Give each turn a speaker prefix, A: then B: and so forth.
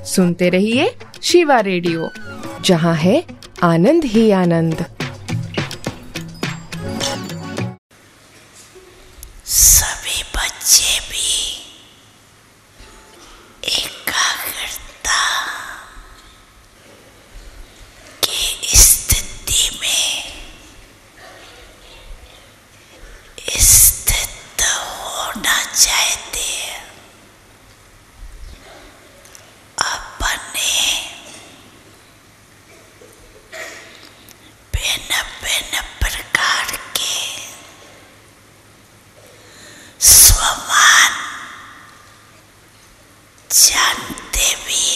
A: सुनते रहिए शिवा रेडियो, जहाँ है आनंद ही आनंद।
B: सभी बच्चे भी एकाग्रता की स्थिति में स्थित होना चाहते हैं। अपने भिन्न प्रकार के स्वमान जानते भी